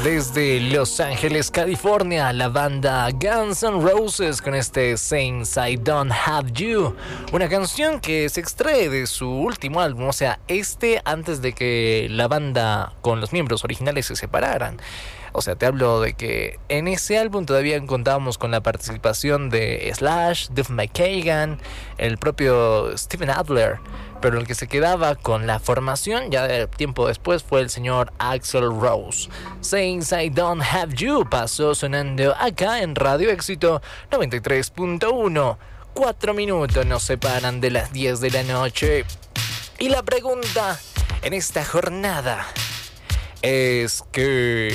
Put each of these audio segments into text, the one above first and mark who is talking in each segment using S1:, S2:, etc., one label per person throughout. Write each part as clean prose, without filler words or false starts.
S1: desde Los Ángeles, California, la banda Guns N' Roses con este Since I Don't Have You, una canción que se extrae de su último álbum, o sea, antes de que la banda con los miembros originales se separaran. O sea, te hablo de que en ese álbum todavía contábamos con la participación de Slash, Duff McKagan, el propio Steven Adler, pero el que se quedaba con la formación ya de tiempo después fue el señor Axl Rose. Since I Don't Have You pasó sonando acá en Radio Éxito 93.1. 4 minutos nos separan de las 10 de la noche. Y la pregunta en esta jornada es que...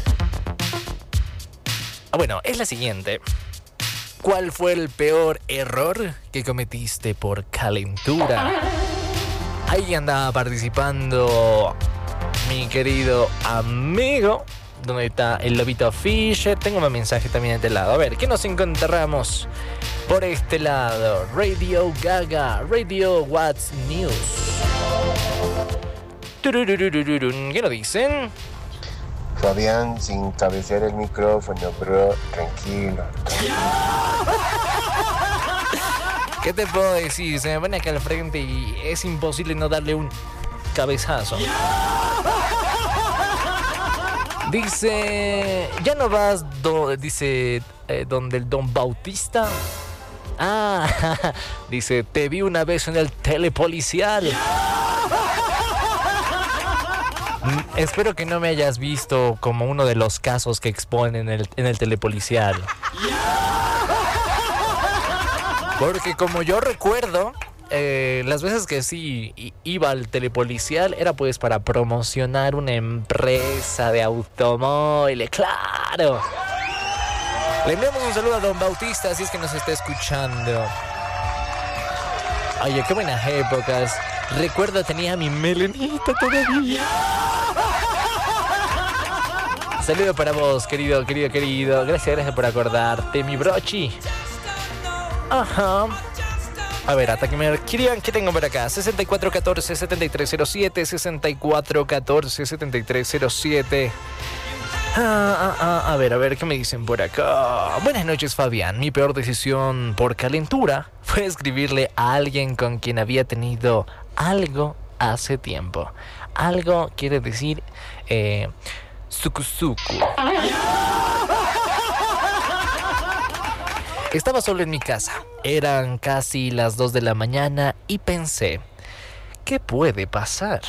S1: es la siguiente. ¿Cuál fue el peor error que cometiste por calentura? Ahí andaba participando mi querido amigo. ¿Dónde está el lobito Fisher? Tengo un mensaje también de este lado. A ver, ¿qué nos encontramos por este lado? Radio Gaga, Radio What's News. ¿Qué nos dicen?
S2: Fabián, sin cabecear el micrófono, bro, tranquilo.
S1: ¿Qué te puedo decir? Se me pone acá al frente y es imposible no darle un cabezazo. Dice, ¿ya no vas donde el Don Bautista? Dice, te vi una vez en el telepolicial. Espero que no me hayas visto como uno de los casos que exponen en el telepolicial. Porque como yo recuerdo, las veces que sí iba al telepolicial era pues para promocionar una empresa de automóviles, ¡claro! Le enviamos un saludo a Don Bautista, si es que nos está escuchando. Oye, qué buenas épocas. Recuerdo, tenía mi melenita todavía. Saludo para vos, querido. Gracias por acordarte, mi brochi. Ajá. A ver, hasta que me escriban, ¿qué tengo por acá? 6414-7307, 6414-7307. A ver, ¿qué me dicen por acá? Buenas noches, Fabián. Mi peor decisión por calentura fue escribirle a alguien con quien había tenido algo hace tiempo. Algo quiere decir suku. Estaba solo en mi casa. Eran casi las 2 de la mañana y pensé, ¿qué puede pasar?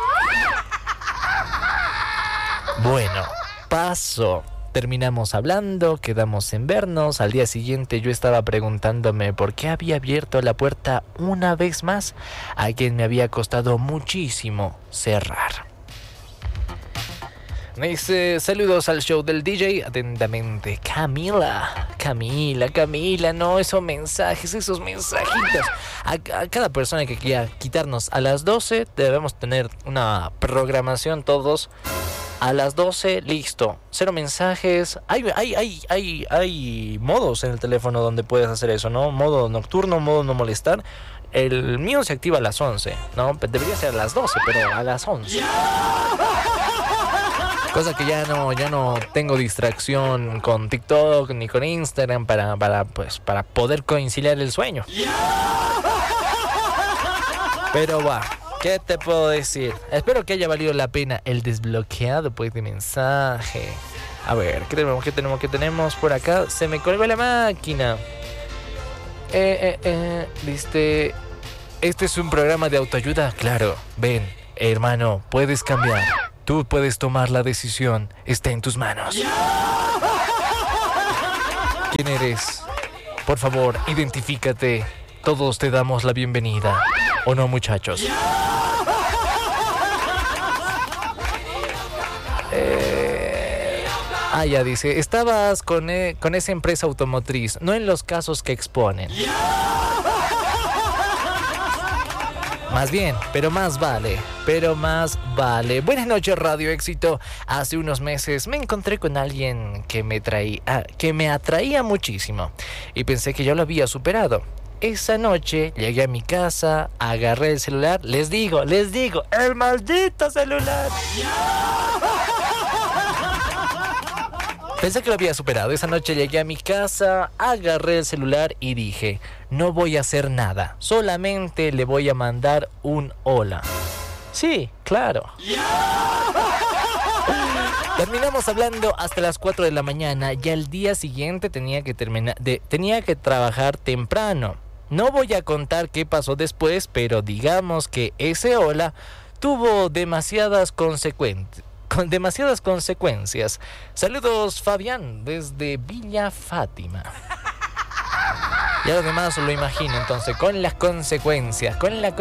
S1: Bueno, pasó. Terminamos hablando, quedamos en vernos. Al día siguiente yo estaba preguntándome por qué había abierto la puerta una vez más a quien me había costado muchísimo cerrar. Me dice, saludos al show del DJ, atentamente, Camila, no, esos mensajitos. A cada persona que quiera quitarnos a las 12, debemos tener una programación todos. A las 12, listo. 0 mensajes. Hay modos en el teléfono donde puedes hacer eso, ¿no? Modo nocturno, modo no molestar. El mío se activa a las 11, ¿no? Debería ser a las 12, pero a las 11. Cosa que ya no tengo distracción con TikTok ni con Instagram para poder conciliar el sueño. Pero va. ¿Qué te puedo decir? Espero que haya valido la pena el desbloqueado pues de mensaje. A ver, ¿qué tenemos por acá? Se me colgó la máquina. ¿Viste? Este es un programa de autoayuda. Claro, ven, hermano, puedes cambiar. Tú puedes tomar la decisión. Está en tus manos. ¿Quién eres? Por favor, identifícate. Todos te damos la bienvenida. ¿O no, muchachos? Ya dice, estabas con esa empresa automotriz, no en los casos que exponen. Más bien, pero más vale. Buenas noches, Radio Éxito. Hace unos meses me encontré con alguien que me atraía muchísimo y pensé que yo lo había superado. Esa noche llegué a mi casa, agarré el celular, les digo, el maldito celular. Pensé que lo había superado. Esa noche llegué a mi casa, agarré el celular y dije, no voy a hacer nada, solamente le voy a mandar un hola. Sí, claro. Terminamos hablando hasta las 4 de la mañana y al día siguiente tenía que trabajar temprano. No voy a contar qué pasó después, pero digamos que ese hola tuvo demasiadas consecuencias. Saludos, Fabián, desde Villa Fátima. Ya lo demás lo imagino, entonces, con las consecuencias.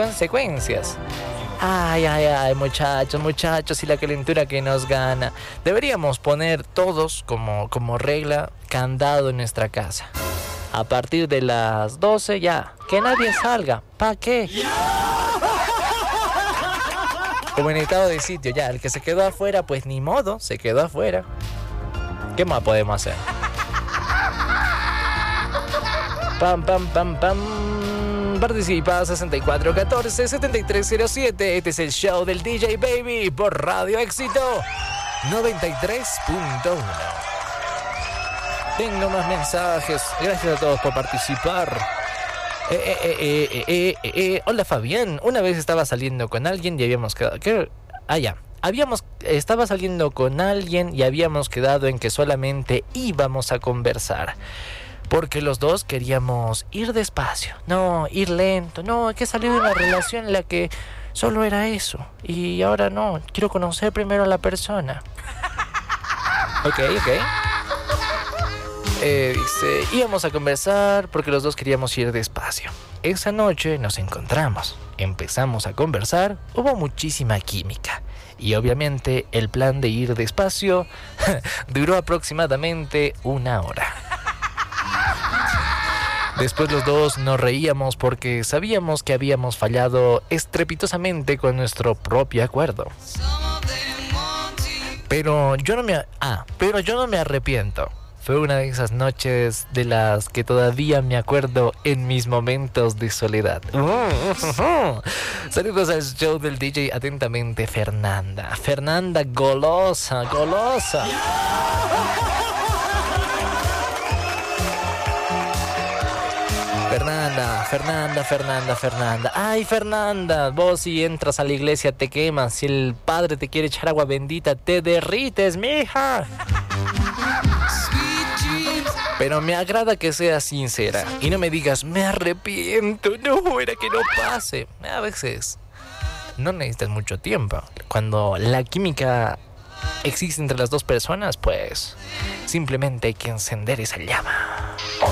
S1: Ay, muchachos, y la calentura que nos gana. Deberíamos poner todos como regla candado en nuestra casa. A partir de las 12 ya, que nadie salga. ¿Para qué? Como en estado de sitio, ya, el que se quedó afuera, pues ni modo, se quedó afuera. ¿Qué más podemos hacer? Pam. Participa 6414-7307. Este es el show del DJ Baby por Radio Éxito 93.1. Tengo más mensajes. Gracias a todos por participar. Hola, Fabián. Una vez estaba saliendo con alguien y habíamos quedado... Estaba saliendo con alguien y habíamos quedado en que solamente íbamos a conversar. Porque los dos queríamos ir despacio. No, ir lento. No, hay que salir de una relación en la que solo era eso. Y ahora no, quiero conocer primero a la persona. Ok. Dice, íbamos a conversar porque los dos queríamos ir despacio. Esa noche nos encontramos, empezamos a conversar, hubo muchísima química. Y obviamente el plan de ir despacio duró aproximadamente 1 hora. Después los dos nos reíamos porque sabíamos que habíamos fallado estrepitosamente con nuestro propio acuerdo. Pero yo no me arrepiento. Fue una de esas noches de las que todavía me acuerdo en mis momentos de soledad. Saludos al show del DJ. Atentamente, Fernanda. Fernanda, golosa. Fernanda. Ay, Fernanda, vos si entras a la iglesia te quemas. Si el padre te quiere echar agua bendita, te derrites, mija. Pero me agrada que seas sincera y no me digas, me arrepiento, no, era que no pase. A veces no necesitas mucho tiempo. Cuando la química existe entre las dos personas, pues simplemente hay que encender esa llama.